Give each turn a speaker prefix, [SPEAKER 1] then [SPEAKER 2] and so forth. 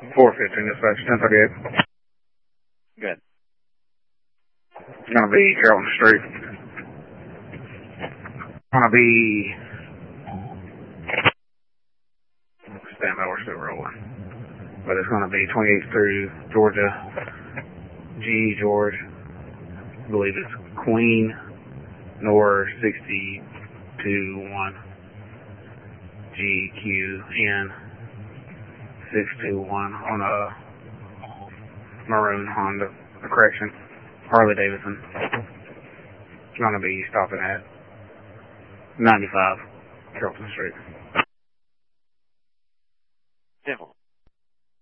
[SPEAKER 1] 415 dispatch, 1038.
[SPEAKER 2] Good.
[SPEAKER 1] It's gonna be Carrollton Street. Gonna be... Stand by, we're still rolling. But it's gonna be 28th through Georgia, G, George, I believe it's Queen, Nor 621, GQN 621 on a maroon Honda, correction, Harley Davidson. It's gonna be stopping at 95 Carrollton Street.